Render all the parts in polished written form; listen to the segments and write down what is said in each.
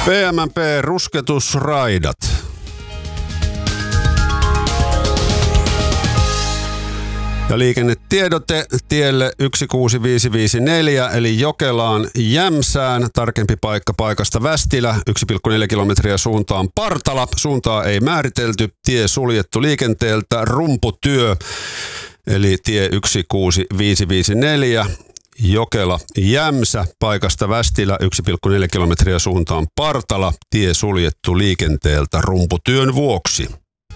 PMP rusketusraidat. Ja liikennetiedote tielle 16554 eli Jokelaan Jämsään. Tarkempi paikka paikasta Västilä, 1,4 kilometriä suuntaan Partala. Suuntaa ei määritelty, tie suljettu liikenteeltä, rumputyö. Eli tie 16554. Jokela Jämsä, paikasta Västilä 1,4 kilometriä suuntaan Partala, tie suljettu liikenteeltä rumputyön vuoksi.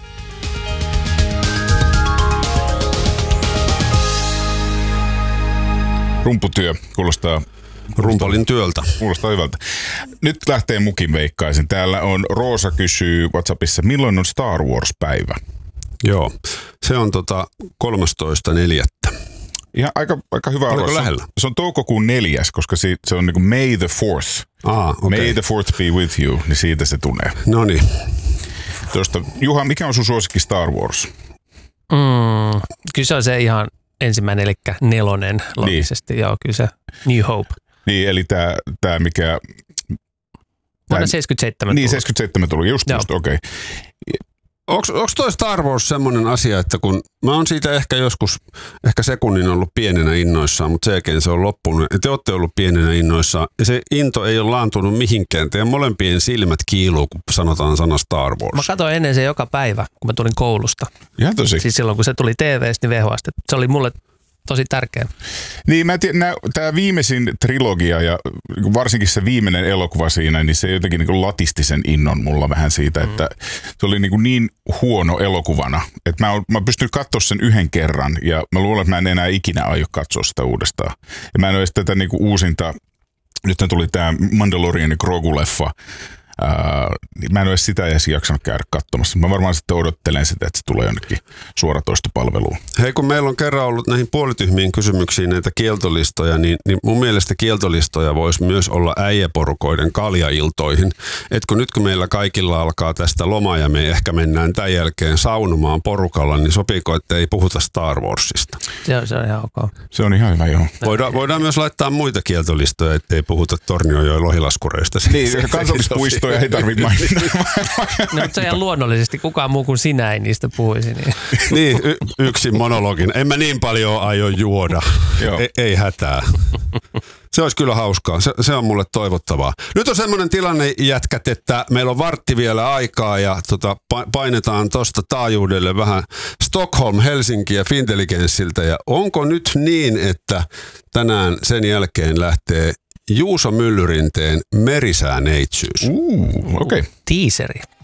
Rumputyö kuulostaa Rumpalin työltä. Kuulostaa hyvältä. Nyt lähtee mukin veikkaisin. Täällä on Roosa kysyy WhatsAppissa, milloin on Star Wars-päivä? Joo, se on 13.4. Ihan aika hyvä arvo. Lähellä? Se on toukokuun 4, koska se on niin kuin May the 4th. Okay. May the 4th be with you, niin siitä se tulee. Noniin. Juha, mikä on sun suosikki Star Wars? Kyllä se on se ihan ensimmäinen, eli 4 logisesti. Niin. Joo, kyllä se New Hope. Niin, eli tämä mikä... Vuonna 77 Niin, 77 tuli, just okei. Okay. Onko toi Star Wars semmoinen asia, että kun mä oon siitä ehkä sekunnin ollut pienenä innoissaan, mutta sen jälkeen se on loppunut. Te olette ollut pienenä innoissaan ja se into ei ole laantunut mihinkään. Teidän molempien silmät kiiluu, kun sanotaan sana Star Wars. Mä katsoin ennen se joka päivä, kun mä tulin koulusta. Ihan tosi. Siis silloin, kun se tuli TV:stä, niin VH:sta. Se oli mulle tosi tärkeä. Niin, tämä viimeisin trilogia ja varsinkin se viimeinen elokuva siinä, niin se jotenkin niin latisti sen innon mulla vähän siitä, että se oli niin huono elokuvana, että mä pystyn katsoa sen yhden kerran ja mä luulen, että mä en enää ikinä aio katsoa sitä uudestaan. Ja mä en ole edes tätä niin uusinta, nyt tuli tämä Mandalorian ja Grogu-leffa, mä en ole sitä edes jaksanut käydä katsomassa. Mä varmaan sitten odottelen sitä, että se tulee jonnekin suoratoistopalveluun. Hei, kun meillä on kerran ollut näihin puolityhmiin kysymyksiin näitä kieltolistoja, niin mun mielestä kieltolistoja voisi myös olla äijäporukoiden kaljailtoihin. Että nyt kun meillä kaikilla alkaa tästä loma ja me ehkä mennään tämän jälkeen saunomaan porukalla, niin sopiiko, että ei puhuta Star Warsista? Se on ihan ok. Se on ihan hyvä, joo. Voidaan myös laittaa muita kieltolistoja, ettei puhuta Tornionjoen lohilaskureista. Niin, kansallispuisto ei tarvitse mainita. No, se ihan luonnollisesti. Kukaan muu kuin sinä ei niistä puhuisi. Niin, yksin monologin. En mä niin paljon aio juoda. Ei hätää. Se olisi kyllä hauskaa. Se on mulle toivottavaa. Nyt on semmoinen tilanne, jätkät, että meillä on vartti vielä aikaa ja painetaan tuosta taajuudelle vähän Stockholm, Helsinki ja Fintelligenssiltä. Ja onko nyt niin, että tänään sen jälkeen lähtee Juuso Myllyrinteen Merisäänneitsyys? Okei. Teaseri.